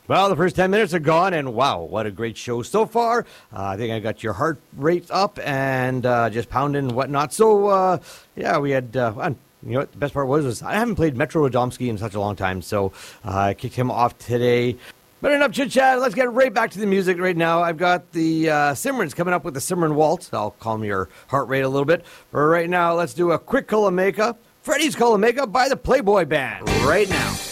Well, the first 10 minutes are gone, and wow, what a great show so far. I think I got your heart rate up and just pounding and whatnot. So, yeah, we had, you know what, the best part was I haven't played Metro Radomski in such a long time, so I kicked him off today. But enough chit-chat, let's get right back to the music right now. I've got the Simrans coming up with the Simran Waltz. I'll calm your heart rate a little bit. But right now, let's do a quick Kulameka. Freddie's Kulameka by the Playboy Band right now.